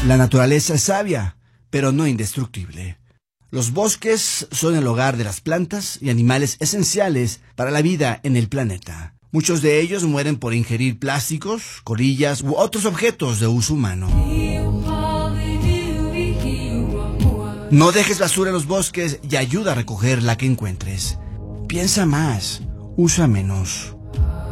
La naturaleza es sabia, pero no indestructible. Los bosques son el hogar de las plantas y animales esenciales para la vida en el planeta. Muchos de ellos mueren por ingerir plásticos, colillas u otros objetos de uso humano. No dejes basura en los bosques y ayuda a recoger la que encuentres. Piensa más, usa menos.